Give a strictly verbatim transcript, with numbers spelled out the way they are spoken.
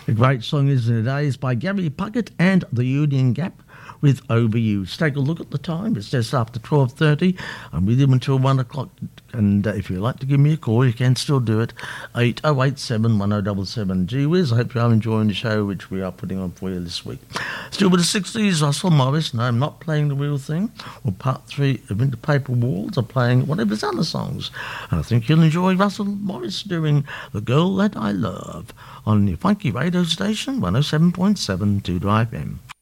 A great song, isn't it? Eh? It's by Gary Puckett and the Union Gap with Over You. Let's take a look at the time. It's just after twelve thirty. I'm with you until one o'clock. And uh, if you'd like to give me a call, you can still do it. eight oh eight seven, one oh seven seven. Gee whiz, I hope you are enjoying the show, which we are putting on for you this week. Still with the sixties, Russell Morris. No, I'm not playing the real thing. Well, part three of Into Paper Walls. I'm playing one of his other songs. And I think you'll enjoy Russell Morris doing The Girl That I Love on your funky radio station, one oh seven point seven Two Drive M.